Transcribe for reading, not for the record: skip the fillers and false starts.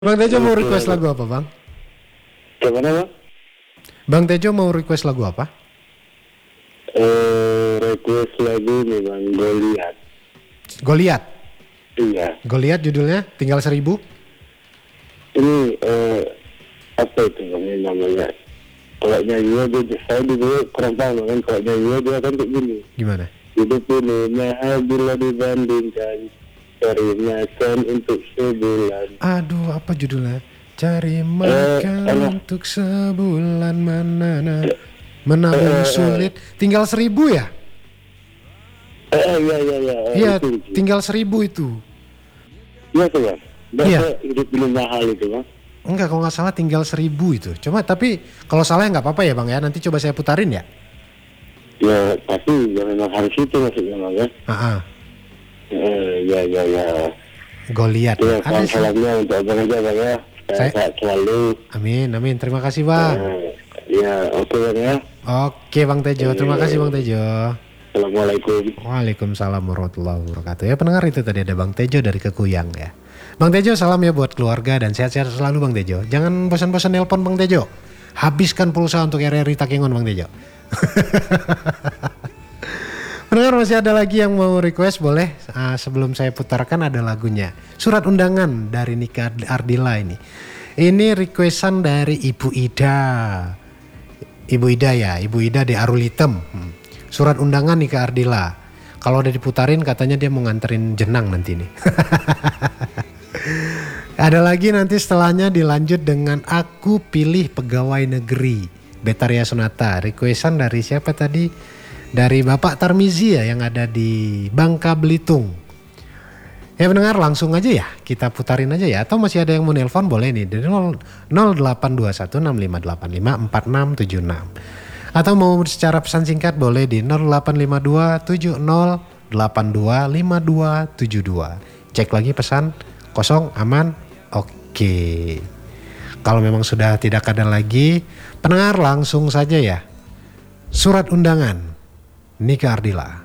Bang Tejo mau request Oke. lagu apa, Bang? Gimana bang? Bang Tejo mau request lagu apa? Request lagu nih bang, Goliat. Goliat. Iya. Goliat judulnya Tinggal 1000. Ini apa itu bang ini namanya? Kalau nyanyinya dia, saya dulu kurang paham kan. Kalau nyanyinya dia kan kayak gini. Gimana? Hidup ini mahal bila dibandingkan. Cari makan untuk sebulan. Aduh, apa judulnya? Cari makan alah. untuk sebulan menabung sulit. Tinggal 1000 ya? Iya. Iya, Itu. tinggal 1000 itu. Iya tuh bang. Iya. Bahasa hidup ini mahal itu bang. Enggak, kalau nggak salah tinggal 1000 itu. Cuma tapi kalau salah nggak apa-apa ya, Bang ya. Nanti coba saya putarin ya. Ya tapi ya memang harus itu maksudnya bang ya. Ya. Goliat. Ya, Ada sih. salamnya untuk abang aja bang ya. Saya- Sehat selalu. Amin. Terima kasih, Bang. Ya, oke bang ya. Oke, Bang Tejo. Terima kasih, Bang Tejo. Assalamualaikum. Waalaikumsalam warahmatullahi wabarakatuh. Ya pendengar, itu tadi ada Bang Tejo dari Kekuyang ya. Bang Tejo, salam ya buat keluarga dan sehat-sehat selalu Bang Tejo. Jangan bosan-bosan nelpon Bang Tejo. Habiskan pulsa untuk RRI Takengon Bang Tejo. Pendengar, masih ada lagi yang mau request, boleh. Sebelum saya putarkan ada lagunya. Surat Undangan dari Nika Ardila ini. Ini requestan dari Ibu Ida. Ibu Ida ya, Ibu Ida di Arulitem. Surat Undangan Nika Ardila. Kalau udah diputarin katanya dia mau nganterin jenang nanti nih. Ada lagi nanti setelahnya dilanjut dengan Aku Pilih Pegawai Negeri. Betaria Sonata. Requestan dari siapa tadi? Dari Bapak Tarmizi ya, yang ada di Bangka Belitung. Ya pendengar, langsung aja ya kita putarin aja ya. Atau masih ada yang mau nelpon boleh nih dari 082165854676. Atau mau secara pesan singkat boleh di 085270825272. Cek lagi pesan kosong, aman, oke. Kalau memang sudah tidak ada lagi, pendengar langsung saja ya. Surat Undangan Nika Ardila.